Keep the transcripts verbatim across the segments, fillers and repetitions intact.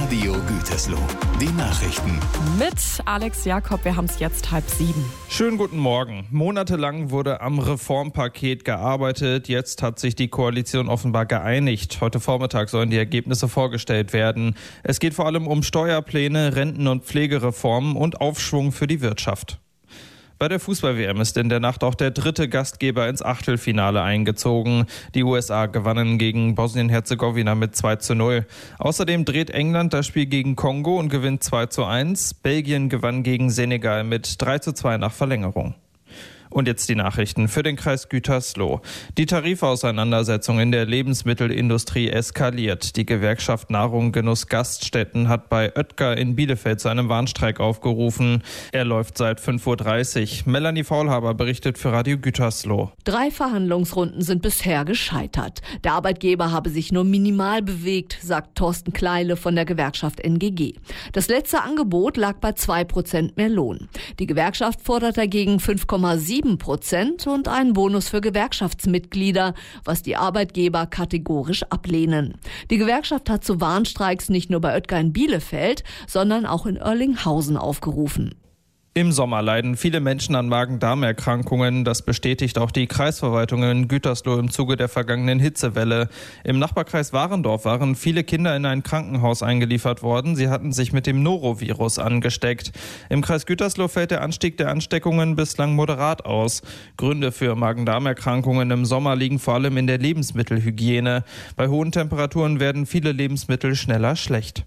Radio Gütersloh. Die Nachrichten. Mit Alex Jakob, wir haben es jetzt halb sieben. Schönen guten Morgen. Monatelang wurde am Reformpaket gearbeitet. Jetzt hat sich die Koalition offenbar geeinigt. Heute Vormittag sollen die Ergebnisse vorgestellt werden. Es geht vor allem um Steuerpläne, Renten- und Pflegereformen und Aufschwung für die Wirtschaft. Bei der Fußball-W M ist in der Nacht auch der dritte Gastgeber ins Achtelfinale eingezogen. Die U S A gewannen gegen Bosnien-Herzegowina mit zwei zu null. Außerdem dreht England das Spiel gegen Kongo und gewinnt zwei zu eins. Belgien gewann gegen Senegal mit drei zu zwei nach Verlängerung. Und jetzt die Nachrichten für den Kreis Gütersloh. Die Tarifauseinandersetzung in der Lebensmittelindustrie eskaliert. Die Gewerkschaft Nahrung Genuss Gaststätten hat bei Oetker in Bielefeld zu einem Warnstreik aufgerufen. Er läuft seit fünf Uhr dreißig. Melanie Faulhaber berichtet für Radio Gütersloh. Drei Verhandlungsrunden sind bisher gescheitert. Der Arbeitgeber habe sich nur minimal bewegt, sagt Thorsten Kleile von der Gewerkschaft N G G. Das letzte Angebot lag bei zwei Prozent mehr Lohn. Die Gewerkschaft fordert dagegen fünf Komma sieben Prozent und einen Bonus für Gewerkschaftsmitglieder, was die Arbeitgeber kategorisch ablehnen. Die Gewerkschaft hat zu Warnstreiks nicht nur bei Oetker in Bielefeld, sondern auch in Oerlinghausen aufgerufen. Im Sommer leiden viele Menschen an Magen-Darm-Erkrankungen. Das bestätigt auch die Kreisverwaltung in Gütersloh im Zuge der vergangenen Hitzewelle. Im Nachbarkreis Warendorf waren viele Kinder in ein Krankenhaus eingeliefert worden. Sie hatten sich mit dem Norovirus angesteckt. Im Kreis Gütersloh fällt der Anstieg der Ansteckungen bislang moderat aus. Gründe für Magen-Darm-Erkrankungen im Sommer liegen vor allem in der Lebensmittelhygiene. Bei hohen Temperaturen werden viele Lebensmittel schneller schlecht.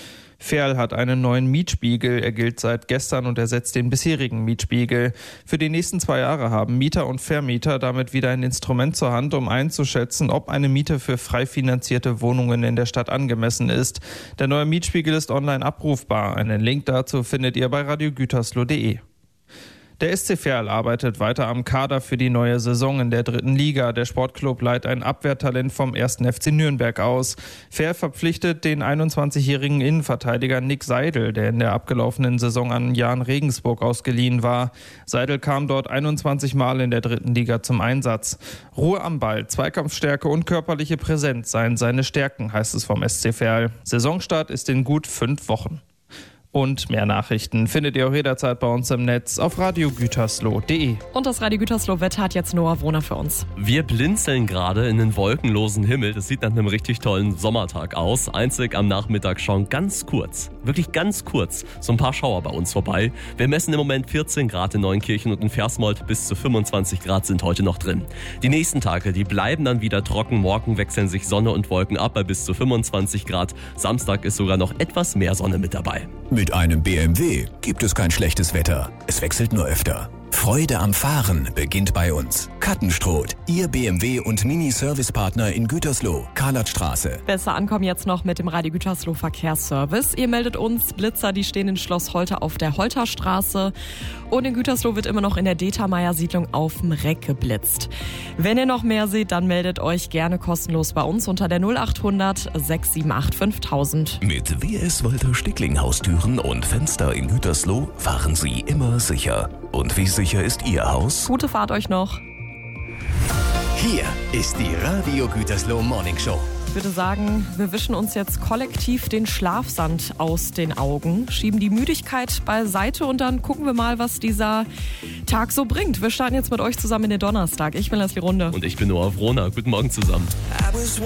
Ferl hat einen neuen Mietspiegel. Er gilt seit gestern und ersetzt den bisherigen Mietspiegel. Für die nächsten zwei Jahre haben Mieter und Vermieter damit wieder ein Instrument zur Hand, um einzuschätzen, ob eine Miete für frei finanzierte Wohnungen in der Stadt angemessen ist. Der neue Mietspiegel ist online abrufbar. Einen Link dazu findet ihr bei radiogütersloh punkt de. Der S C Verl arbeitet weiter am Kader für die neue Saison in der dritten Liga. Der Sportclub leiht ein Abwehrtalent vom ersten F C Nürnberg aus. Verl verpflichtet den einundzwanzigjährigen Innenverteidiger Nick Seidel, der in der abgelaufenen Saison an Jahn Regensburg ausgeliehen war. Seidel kam dort einundzwanzig Mal in der dritten Liga zum Einsatz. Ruhe am Ball, Zweikampfstärke und körperliche Präsenz seien seine Stärken, heißt es vom S C Verl. Saisonstart ist in gut fünf Wochen. Und mehr Nachrichten findet ihr auch jederzeit bei uns im Netz auf radiogütersloh punkt de. Und das Radio Gütersloh Wetter hat jetzt Noah Wohner für uns. Wir blinzeln gerade in den wolkenlosen Himmel. Das sieht nach einem richtig tollen Sommertag aus. Einzig am Nachmittag schon ganz kurz, wirklich ganz kurz, so ein paar Schauer bei uns vorbei. Wir messen im Moment vierzehn Grad in Neunkirchen und in Versmold. Bis zu fünfundzwanzig Grad sind heute noch drin. Die nächsten Tage, die bleiben dann wieder trocken. Morgen wechseln sich Sonne und Wolken ab bei bis zu fünfundzwanzig Grad. Samstag ist sogar noch etwas mehr Sonne mit dabei. Mit einem B M W gibt es kein schlechtes Wetter. Es wechselt nur öfter. Freude am Fahren beginnt bei uns. Kattenstroth, Ihr B M W- und Mini-Service-Partner in Gütersloh, Karlatstraße. Besser ankommen jetzt noch mit dem Radio Gütersloh Verkehrsservice. Ihr meldet uns Blitzer, die stehen in Schloss Holte auf der Holterstraße. Und in Gütersloh wird immer noch in der Determeier-Siedlung auf dem Reck geblitzt. Wenn ihr noch mehr seht, dann meldet euch gerne kostenlos bei uns unter der null achthundert sechs sieben acht fünftausend. Mit W S Walter Stickling Haustüren und Fenster in Gütersloh fahren Sie immer sicher. Und wie sicher ist Ihr Haus? Gute Fahrt euch noch. Hier ist die Radio Gütersloh Morning Show. Ich würde sagen, wir wischen uns jetzt kollektiv den Schlafsand aus den Augen, schieben die Müdigkeit beiseite und dann gucken wir mal, was dieser Tag so bringt. Wir starten jetzt mit euch zusammen in den Donnerstag. Ich bin Leslie Runde. Und ich bin Noah Wohner. Guten Morgen zusammen.